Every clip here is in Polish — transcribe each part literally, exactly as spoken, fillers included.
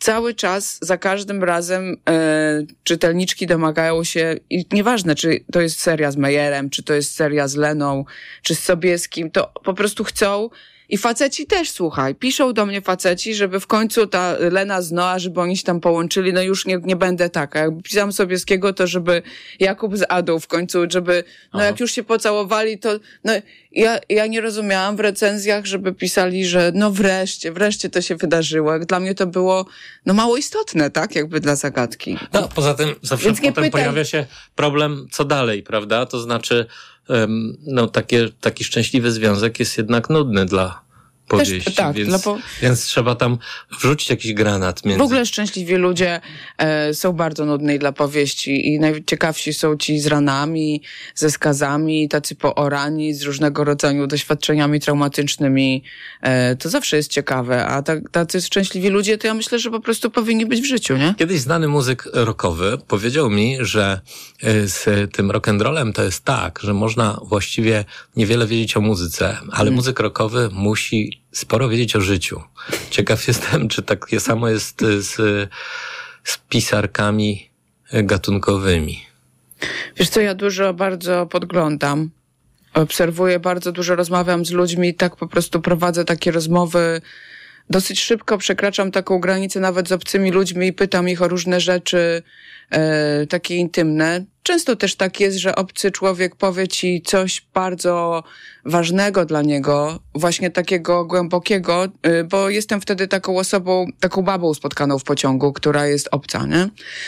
cały czas, za każdym razem e, czytelniczki domagają się, i nieważne, czy to jest seria z Mejerem, czy to jest seria z Leną, czy z Sobieskim, to po prostu chcą. I faceci też, słuchaj, piszą do mnie faceci, żeby w końcu ta Lena z Noa, żeby oni się tam połączyli, no już nie, nie będę taka. Jak pisałam Sobieskiego, to żeby Jakub z Adą w końcu, żeby, no Aha. jak już się pocałowali, to, no ja, ja nie rozumiałam w recenzjach, żeby pisali, że no wreszcie, wreszcie to się wydarzyło. Jak dla mnie to było, no mało istotne, tak? Jakby dla zagadki. No, poza tym zawsze Więc potem pytaj... pojawia się problem, co dalej, prawda? To znaczy, no takie, taki szczęśliwy związek jest jednak nudny dla powieści, Też, tak, więc, po... więc trzeba tam wrzucić jakiś granat między... W ogóle szczęśliwi ludzie e, są bardzo nudni dla powieści i najciekawsi są ci z ranami, ze skazami, tacy poorani, z różnego rodzaju doświadczeniami traumatycznymi. E, to zawsze jest ciekawe, a ta, tacy szczęśliwi ludzie, to ja myślę, że po prostu powinni być w życiu, nie? Kiedyś znany muzyk rockowy powiedział mi, że z tym rock'n'rollem to jest tak, że można właściwie niewiele wiedzieć o muzyce, ale hmm. muzyk rockowy musi sporo wiedzieć o życiu. Ciekaw jestem, czy takie samo jest z, z pisarkami gatunkowymi. Wiesz co, ja dużo bardzo podglądam. Obserwuję, bardzo dużo rozmawiam z ludźmi i tak po prostu prowadzę takie rozmowy. Dosyć szybko przekraczam taką granicę nawet z obcymi ludźmi i pytam ich o różne rzeczy e, takie intymne. Często też tak jest, że obcy człowiek powie ci coś bardzo ważnego dla niego, właśnie takiego głębokiego, e, bo jestem wtedy taką osobą, taką babą spotkaną w pociągu, która jest obca, nie?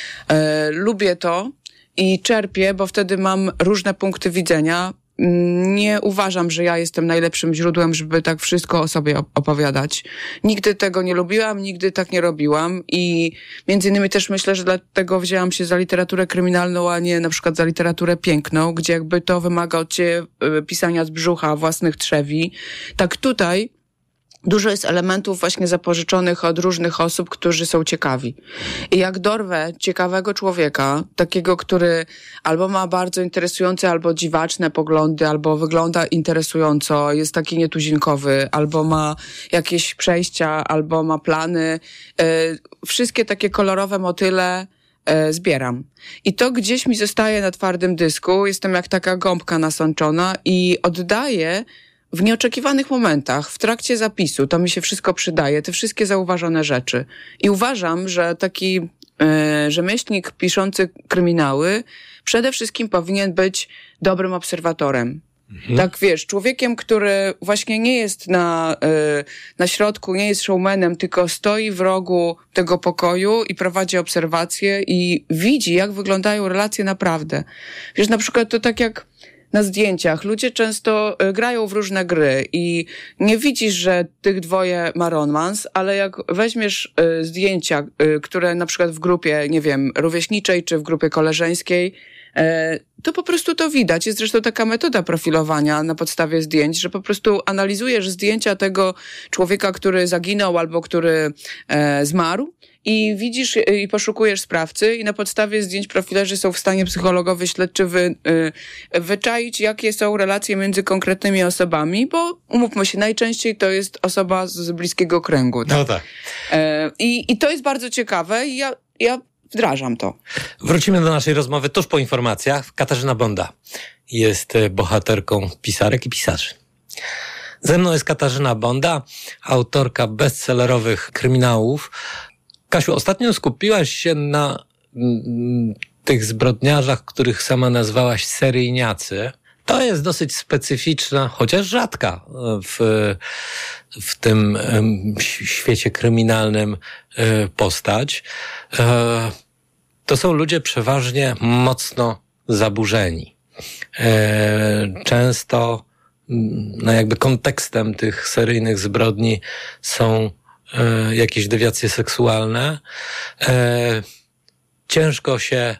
E, lubię to i czerpię, bo wtedy mam różne punkty widzenia. Nie uważam, że ja jestem najlepszym źródłem, żeby tak wszystko o sobie opowiadać. Nigdy tego nie lubiłam, nigdy tak nie robiłam i między innymi też myślę, że dlatego wzięłam się za literaturę kryminalną, a nie na przykład za literaturę piękną, gdzie jakby to wymaga od ciebie pisania z brzucha, własnych trzewi. Tak tutaj dużo jest elementów właśnie zapożyczonych od różnych osób, którzy są ciekawi. I jak dorwę ciekawego człowieka, takiego, który albo ma bardzo interesujące, albo dziwaczne poglądy, albo wygląda interesująco, jest taki nietuzinkowy, albo ma jakieś przejścia, albo ma plany, yy, wszystkie takie kolorowe motyle yy, zbieram. I to gdzieś mi zostaje na twardym dysku, jestem jak taka gąbka nasączona i oddaję w nieoczekiwanych momentach, w trakcie zapisu, to mi się wszystko przydaje, te wszystkie zauważone rzeczy. I uważam, że taki e, rzemieślnik piszący kryminały przede wszystkim powinien być dobrym obserwatorem. Mhm. Tak, wiesz, człowiekiem, który właśnie nie jest na, e, na środku, nie jest showmanem, tylko stoi w rogu tego pokoju i prowadzi obserwacje i widzi, jak wyglądają relacje naprawdę. Wiesz, na przykład to tak jak na zdjęciach. Ludzie często grają w różne gry i nie widzisz, że tych dwoje ma romans, ale jak weźmiesz y, zdjęcia, y, które na przykład w grupie, nie wiem, rówieśniczej czy w grupie koleżeńskiej, y, to po prostu to widać. Jest zresztą taka metoda profilowania na podstawie zdjęć, że po prostu analizujesz zdjęcia tego człowieka, który zaginął albo który e, zmarł i widzisz i poszukujesz sprawcy i na podstawie zdjęć profilerzy są w stanie psychologowie śledczy wy, y, wyczaić, jakie są relacje między konkretnymi osobami, bo umówmy się, najczęściej to jest osoba z bliskiego kręgu. Tak? No tak. E, i, I to jest bardzo ciekawe i ja, ja wdrażam to. Wrócimy do naszej rozmowy tuż po informacjach. Katarzyna Bonda jest bohaterką pisarek i pisarzy. Ze mną jest Katarzyna Bonda, autorka bestsellerowych kryminałów. Kasiu, ostatnio skupiłaś się na mm, tych zbrodniarzach, których sama nazwałaś seryjniacy. To jest dosyć specyficzna, chociaż rzadka w, w tym um, świecie kryminalnym um, postać. Um, to są ludzie przeważnie mocno zaburzeni. Um, często no jakby kontekstem tych seryjnych zbrodni są e, jakieś dewiacje seksualne. E, ciężko się e,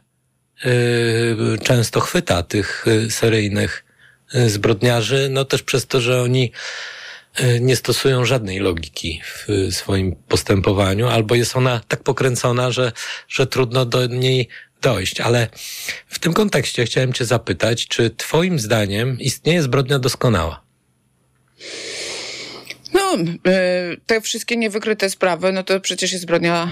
często chwyta tych seryjnych zbrodniarzy, no też przez to, że oni nie stosują żadnej logiki w swoim postępowaniu, albo jest ona tak pokręcona, że, że trudno do niej dojść. Ale w tym kontekście chciałem cię zapytać, czy twoim zdaniem istnieje zbrodnia doskonała? No, te wszystkie niewykryte sprawy, no to przecież jest zbrodnia